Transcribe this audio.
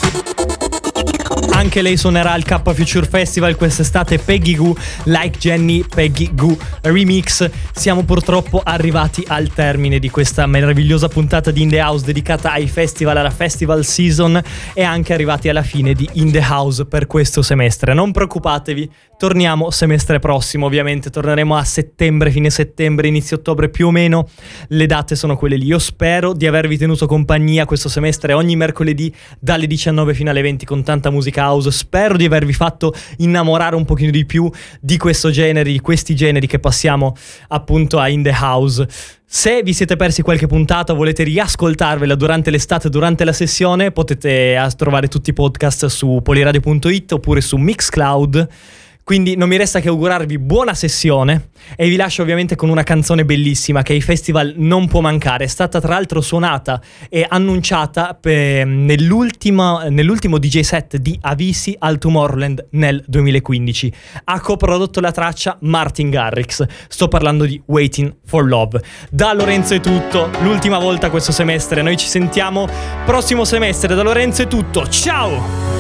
Anche lei suonerà al K Future Festival quest'estate, Peggy Gou, Like Jenny, Peggy Gou Remix. Siamo purtroppo arrivati al termine di questa meravigliosa puntata di In The House dedicata ai festival, alla festival season, e anche arrivati alla fine di In The House per questo semestre. Non preoccupatevi, torniamo semestre prossimo, ovviamente torneremo a settembre, fine settembre, inizio ottobre più o meno, le date sono quelle lì. Io spero di avervi tenuto compagnia questo semestre ogni mercoledì dalle 19 fino alle 20 con tanta musica house. Spero di avervi fatto innamorare un pochino di più di questo genere, di questi generi che passiamo appunto a In The House. Se vi siete persi qualche puntata o volete riascoltarvela durante l'estate, durante la sessione, potete trovare tutti i podcast su poliradio.it oppure su Mixcloud. Quindi non mi resta che augurarvi buona sessione e vi lascio ovviamente con una canzone bellissima che ai festival non può mancare. È stata tra l'altro suonata e annunciata nell'ultimo DJ set di Avicii al Tomorrowland nel 2015. Ha coprodotto la traccia Martin Garrix. Sto parlando di Waiting for Love. Da Lorenzo è tutto, l'ultima volta questo semestre. Noi ci sentiamo prossimo semestre. Da Lorenzo è tutto, ciao!